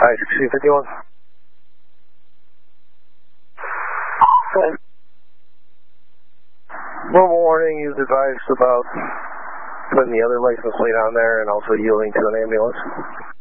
I-1651. Normal warning, use advice about putting the other license plate on there and also yielding to an ambulance.